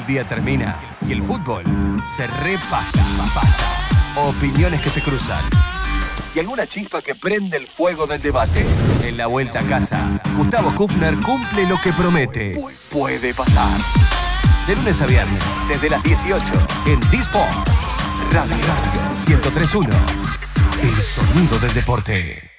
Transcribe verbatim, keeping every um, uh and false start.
día termina y el fútbol se repasa. Pasa. Opiniones que se cruzan y alguna chispa que prende el fuego del debate. En la vuelta a casa, Gustavo Kufner cumple lo que promete. Puede pasar. De lunes a viernes, desde las dieciocho, en D-Sports Radio, Radio ciento tres punto uno. El sonido del deporte.